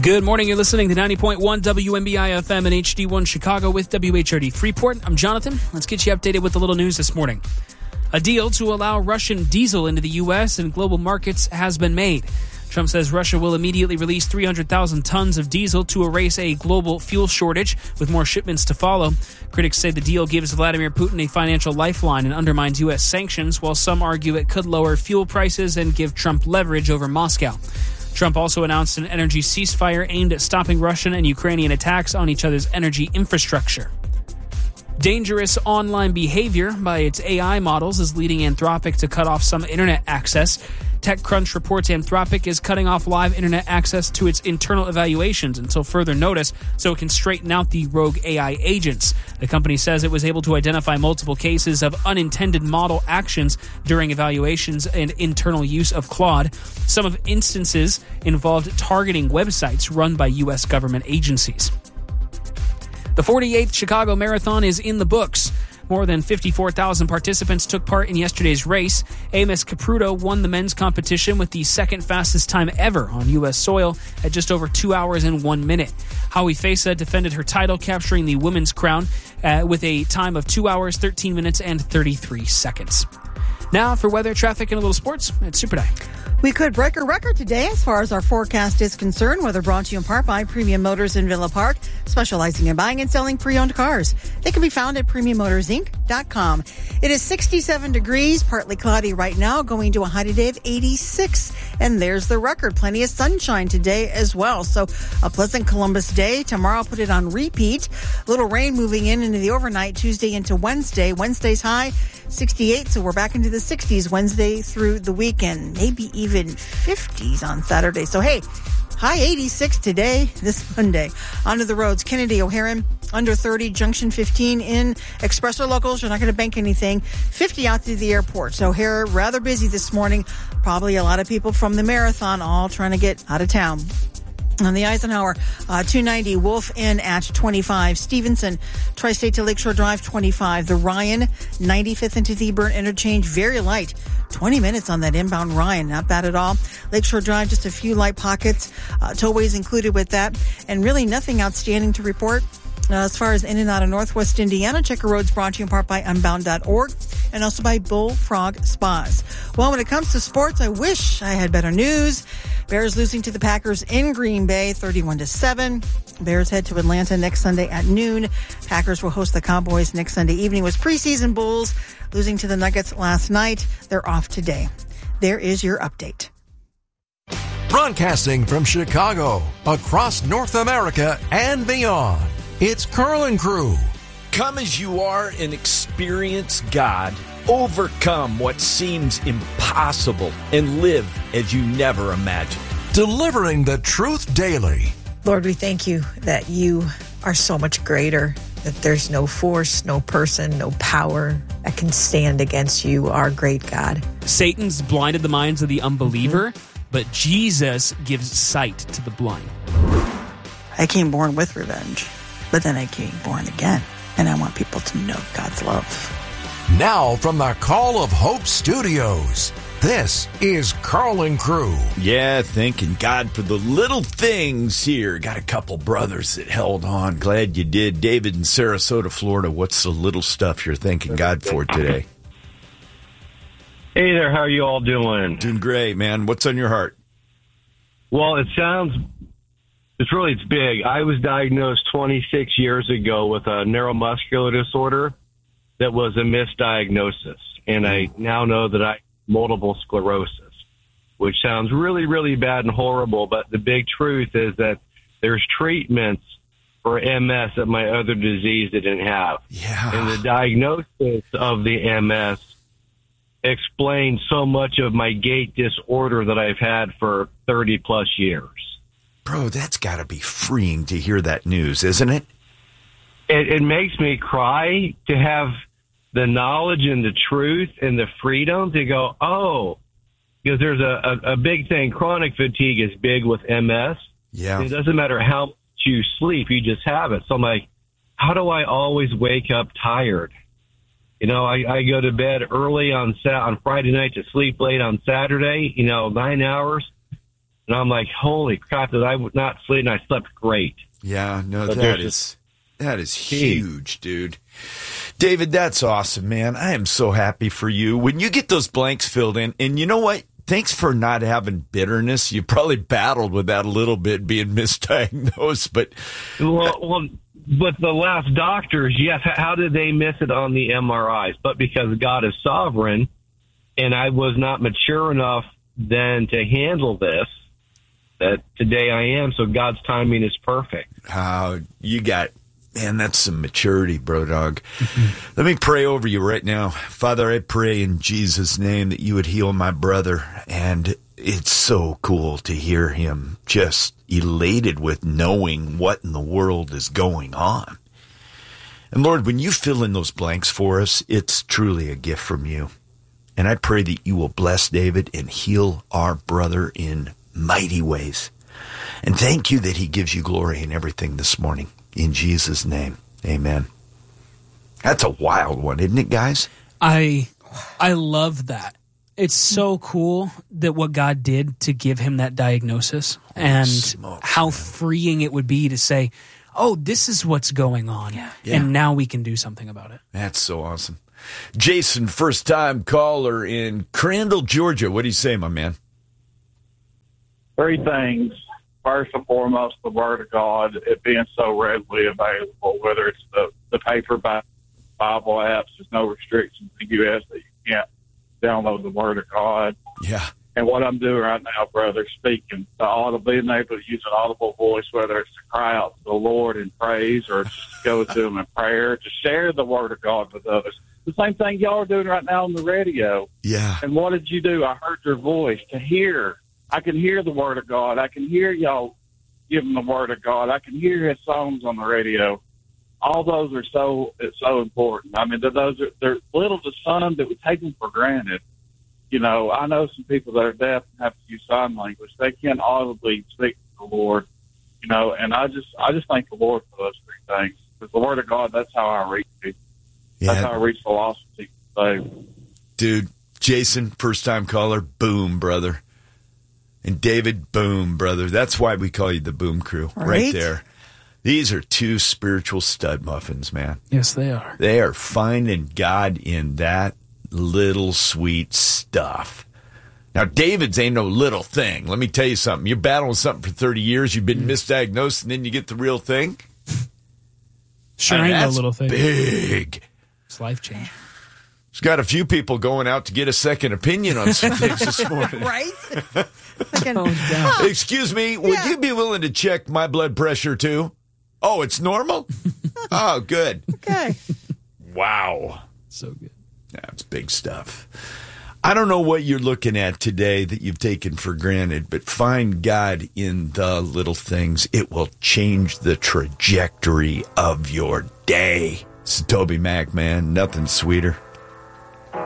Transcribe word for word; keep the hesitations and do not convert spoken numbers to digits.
Good morning. You're listening to ninety point one W M B I F M and H D one Chicago with W H R D Freeport. I'm Jonathan. Let's get you updated with a little news this morning. A deal to allow Russian diesel into the U S and global markets has been made. Trump says Russia will immediately release three hundred thousand tons of diesel to erase a global fuel shortage, with more shipments to follow. Critics say the deal gives Vladimir Putin a financial lifeline and undermines U S sanctions, while some argue it could lower fuel prices and give Trump leverage over Moscow. Trump also announced an energy ceasefire aimed at stopping Russian and Ukrainian attacks on each other's energy infrastructure. Dangerous online behavior by its A I models is leading Anthropic to cut off some internet access. TechCrunch reports Anthropic is cutting off live internet access to its internal evaluations until further notice so it can straighten out the rogue A I agents. The company says it was able to identify multiple cases of unintended model actions during evaluations and internal use of Claude. Some of instances involved targeting websites run by U S government agencies. The forty-eighth Chicago Marathon is in the books. More than fifty-four thousand participants took part in yesterday's race. Amos Caputo won the men's competition with the second fastest time ever on U S soil at just over two hours and one minute. Howie Fesa defended her title, capturing the women's crown uh, with a time of two hours, thirteen minutes, and thirty-three seconds. Now for weather, traffic, and a little sports at Super Day. We could break a record today as far as our forecast is concerned. Weather brought to you in part by Premium Motors in Villa Park, specializing in buying and selling pre-owned cars. They can be found at premium motors inc dot com. It is sixty-seven degrees, partly cloudy right now, going to a high today of eighty-six. And there's the record. Plenty of sunshine today as well. So a pleasant Columbus Day. Tomorrow, I'll put it on repeat. A little rain moving in into the overnight, Tuesday into Wednesday. Wednesday's high, sixty-eight. So we're back into the sixties Wednesday through the weekend. Maybe even fifties on Saturday. So, hey, high eighty-six today, this Monday. Onto the roads. Kennedy, O'Haron, under thirty. Junction fifteen in. Express or locals, you're not going to bank anything. fifty out to the airport. So, O'Hare, rather busy this morning. Probably a lot of people from the marathon all trying to get out of town. On the Eisenhower, uh, two ninety, Wolf Inn at twenty-five. Stevenson, Tri-State to Lakeshore Drive, twenty-five. The Ryan, ninety-fifth into the Burn Interchange, very light. twenty minutes on that inbound Ryan, not bad at all. Lakeshore Drive, just a few light pockets. Uh, tollways included with that. And really nothing outstanding to report. Uh, as far as in and out of Northwest Indiana, Checker Road's brought to you in part by unbound dot org and also by Bullfrog Spas. Well, when it comes to sports, I wish I had better news. Bears losing to the Packers in Green Bay, thirty-one to seven. Bears head to Atlanta next Sunday at noon. Packers will host the Cowboys next Sunday evening. Was preseason Bulls losing to the Nuggets last night. They're off today. There is your update. Broadcasting from Chicago, across North America and beyond, it's Carl and Crew. Come as you are and experience God. Overcome what seems impossible and live as you never imagined. Delivering the truth daily. Lord, we thank you that you are so much greater, that there's no force, no person, no power that can stand against you, our great God. Satan's blinded the minds of the unbeliever, mm-hmm. but Jesus gives sight to the blind. I came born with revenge, but then I came born again, and I want people to know God's love. Now from the Call of Hope Studios, this is Carl and Crew. Yeah, thanking God for the little things here. Got a couple brothers that held on. Glad you did. David in Sarasota, Florida, what's the little stuff you're thanking God for today? Hey there, how are you all doing? Doing great, man. What's on your heart? Well, it sounds, it's really, it's big. I was diagnosed twenty-six years ago with a neuromuscular disorder that was a misdiagnosis. And I now know that I have multiple sclerosis, which sounds really, really bad and horrible. But the big truth is that there's treatments for M S that my other disease didn't have. Yeah. And the diagnosis of the M S explains so much of my gait disorder that I've had for thirty plus years. Bro, that's got to be freeing to hear that news, isn't it? It, it makes me cry to have the knowledge and the truth and the freedom to go, oh, because there's a, a, a big thing. Chronic fatigue is big with M S. Yeah. It doesn't matter how much you sleep, you just have it. So I'm like, how do I always wake up tired? You know, I, I go to bed early on Sat on Friday night to sleep late on Saturday, you know, nine hours. And I'm like, holy crap, did I not sleep? And I slept great. Yeah, no, But that there's is that is huge, dude. David, that's awesome, man. I am so happy for you. When you get those blanks filled in, and you know what? Thanks for not having bitterness. You probably battled with that a little bit, being misdiagnosed, but Well, well, with the last doctors, yes, h- how did they miss it on the M R Is? But because God is sovereign, and I was not mature enough then to handle this, that today I am, so God's timing is perfect. how you got, man, that's some maturity, bro dog. Let me pray over you right now. Father, I pray in Jesus' name that you would heal my brother. And it's so cool to hear him just elated with knowing what in the world is going on. And Lord, when you fill in those blanks for us, it's truly a gift from you. And I pray that you will bless David and heal our brother in mighty ways. And thank you that he gives you glory in everything this morning. In Jesus' name, amen. That's a wild one, isn't it, guys? I I love that. It's so cool that what God did to give him that diagnosis, and smokes, how man. freeing it would be to say, oh, this is what's going on. Yeah. Yeah. And now we can do something about it. That's so awesome. Jason, first-time caller in Crandall, Georgia. What do you say, my man? Three things. First and foremost, the Word of God, it being so readily available, whether it's the, the paperback Bible apps, there's no restrictions in the U S that you can't download the Word of God. Yeah. And what I'm doing right now, brother, speaking, the audible, being able to use an audible voice, whether it's to cry out to the Lord in praise or just to go to Him in prayer, to share the Word of God with others. The same thing y'all are doing right now on the radio. Yeah. And what did you do? I heard your voice to hear. I can hear the Word of God. I can hear y'all giving the Word of God. I can hear His songs on the radio. All those are so it's so important. I mean, they're, those are they're little to some that we take them for granted. You know, I know some people that are deaf and have to use sign language. They can't audibly speak to the Lord. You know, and I just I just thank the Lord for those three things. Because the Word of God, that's how I reach people. That's how I reach the lost people. So, Dude, Jason, first-time caller, boom, brother. And David, boom, brother. That's why we call you the Boom Crew, right, Right. there. These are two spiritual stud muffins, man. Yes, they are. They are finding God in that little sweet stuff. Now, David's ain't no little thing. Let me tell you something. You're battling with something for thirty years. You've been misdiagnosed, and then you get the real thing. Sure, I mean, ain't no that's little thing. big. It's life change. There's got a few people going out to get a second opinion on some things this morning. Right? Thinking, Oh, damn. huh, Excuse me, would Yeah. you be willing to check my blood pressure too? Oh, it's normal? Oh, good. okay. Wow. So good. That's big stuff. I don't know what you're looking at today that you've taken for granted, but find God in the little things. It will change the trajectory of your day. It's Toby Mac, man. Nothing sweeter.